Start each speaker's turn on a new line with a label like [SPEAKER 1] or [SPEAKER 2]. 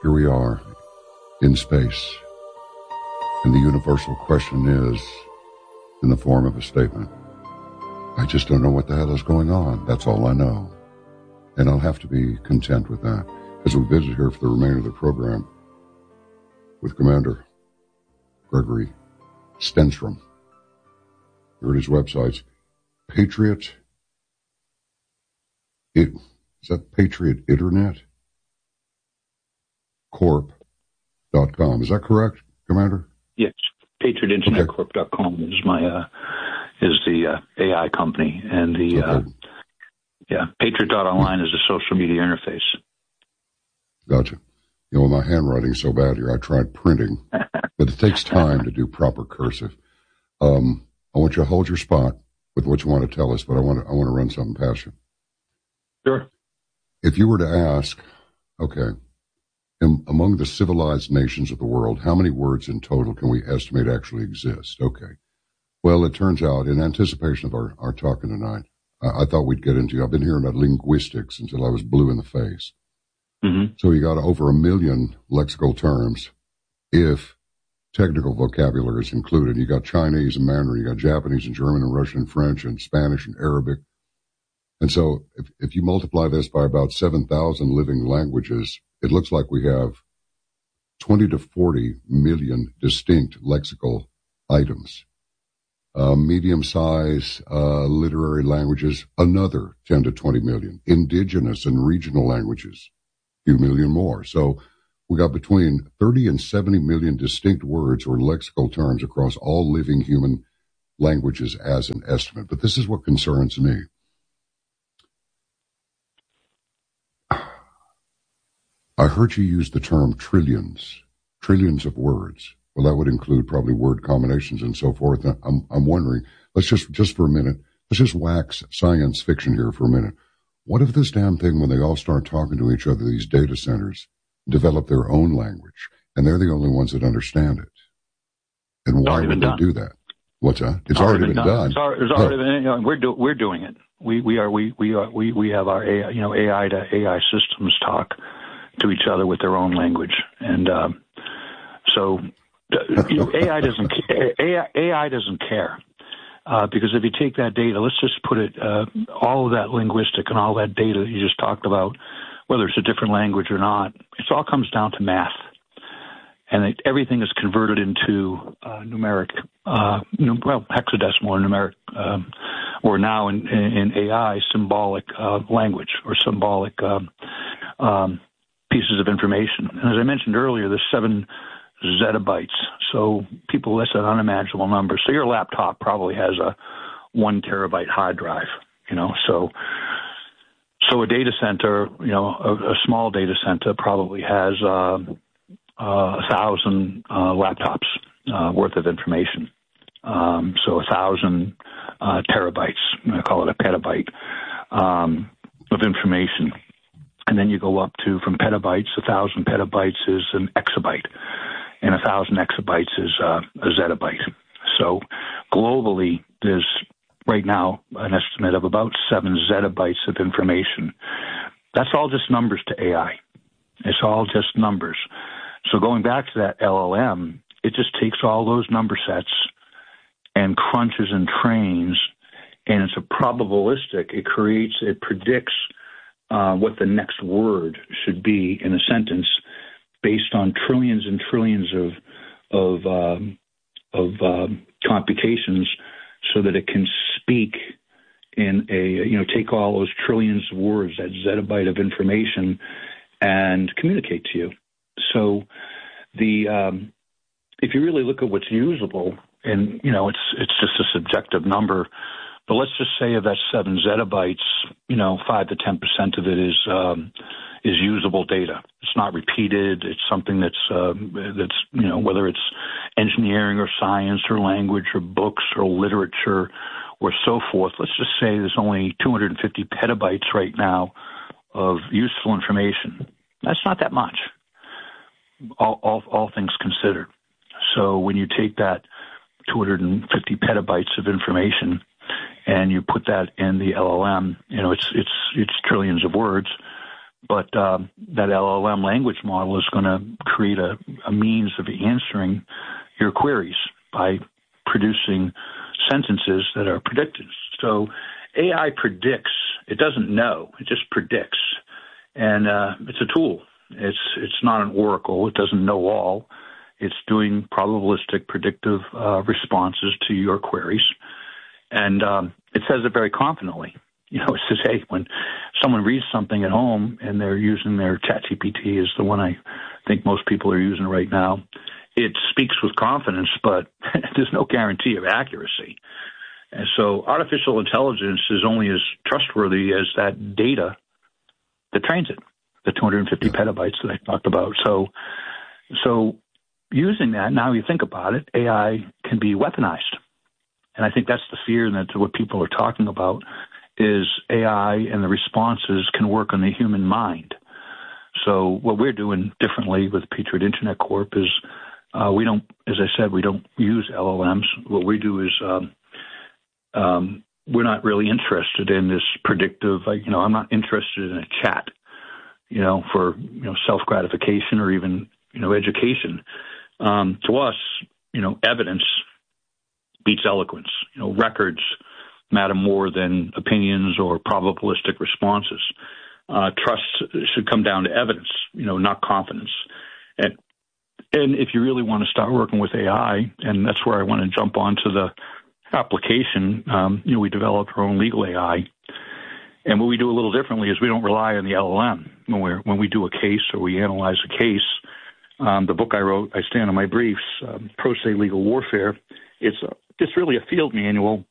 [SPEAKER 1] Here we are in space, and the universal question is in the form of a statement. I just don't know what the hell is going on. That's all I know. And I'll have to be content with that as we visit here for the remainder of the program with Commander Gregory Stenstrom. Here at his websites, Patriot. Is that Patriot Internet? Corp.com. Is that correct, Commander?
[SPEAKER 2] Yes. PatriotInternetCorp.com is my is the AI company, and the Patriot.online is the social media interface.
[SPEAKER 1] Gotcha. You know, my handwriting's so bad here, I tried printing, but it takes time to do proper cursive. I want you to hold your spot with what you want to tell us, but I want to run something past you.
[SPEAKER 2] Sure.
[SPEAKER 1] If you were to ask, okay, among the civilized nations of the world, how many words in total can we estimate actually exist? Okay. Well, it turns out, in anticipation of our talking tonight, I thought we'd get into, I've been hearing about linguistics until I was blue in the face.
[SPEAKER 2] Mm-hmm.
[SPEAKER 1] So you got over 1 million lexical terms, if technical vocabulary is included. You got Chinese and Mandarin, you got Japanese and German and Russian and French and Spanish and Arabic. And so if you multiply this by about 7,000 living languages, it looks like we have 20 to 40 million distinct lexical items. Medium-size literary languages, another 10 to 20 million. Indigenous and regional languages, a few million more. So we got between 30 and 70 million distinct words or lexical terms across all living human languages as an estimate. But this is what concerns me. I heard you use the term trillions of words. Well, that would include probably word combinations and so forth. I'm wondering, let's just for a minute, let's just wax science fiction here for a minute. What if this damn thing, when they all start talking to each other, these data centers, develop their own language, and they're the only ones that understand it? And why would they do that? What's that? It's already been done.
[SPEAKER 2] It's already been. We're doing it. We have our AI, AI to AI systems talk to each other with their own language, and so AI doesn't AI doesn't care because if you take that data, let's just put it all of that linguistic and all that data that you just talked about, whether it's a different language or not, it all comes down to math, and everything is converted into numeric, hexadecimal or numeric, or now in AI symbolic language or symbolic pieces of information. And as I mentioned earlier, there's 7 zettabytes. So that's an unimaginable number. So your laptop probably has a 1 terabyte hard drive, so a data center, a small data center probably has 1,000 laptops worth of information. So 1,000 terabytes, I call it a petabyte, of information. And then you go up to, from petabytes, 1,000 petabytes is an exabyte, and 1,000 exabytes is a zettabyte. So globally, there's right now an estimate of about 7 zettabytes of information. That's all just numbers to AI. It's all just numbers. So going back to that LLM, it just takes all those number sets and crunches and trains, and it's a probabilistic. It predicts what the next word should be in a sentence based on trillions and trillions of computations, so that it can speak in take all those trillions of words, that zettabyte of information, and communicate to you. So if you really look at what's usable, and it's just a subjective number, but let's just say of that 7 zettabytes, 5 to 10% of it is usable data. It's not repeated. It's something that's whether it's engineering or science or language or books or literature or so forth. Let's just say there's only 250 petabytes right now of useful information. That's not that much, all things considered. So when you take that 250 petabytes of information and you put that in the LLM, it's trillions of words. But that LLM language model is going to create a means of answering your queries by producing sentences that are predicted. So AI predicts. It doesn't know. It just predicts. And it's a tool. It's not an oracle. It doesn't know all. It's doing probabilistic predictive responses to your queries. And it says it very confidently. You know, it says, hey, when someone reads something at home and they're using their ChatGPT, is the one I think most people are using right now, it speaks with confidence, but there's no guarantee of accuracy. And so artificial intelligence is only as trustworthy as that data that trains it, the 250 petabytes that I talked about. So using that, now you think about it, AI can be weaponized. And I think that's the fear, and that's what people are talking about, is AI and the responses can work on the human mind. So what we're doing differently with Patriot Internet Corp is we don't, as I said, we don't use LLMs. What we do is we're not really interested in this predictive, I'm not interested in a chat, for, self-gratification or even, education. To us, evidence beats eloquence. Records matter more than opinions or probabilistic responses. Trust should come down to evidence, not confidence. And if you really want to start working with AI, and that's where I want to jump onto the application, we developed our own legal AI. And what we do a little differently is we don't rely on the LLM when we do a case or we analyze a case. The book I wrote, I stand on my briefs, Pro Se Legal Warfare. It's really a field manual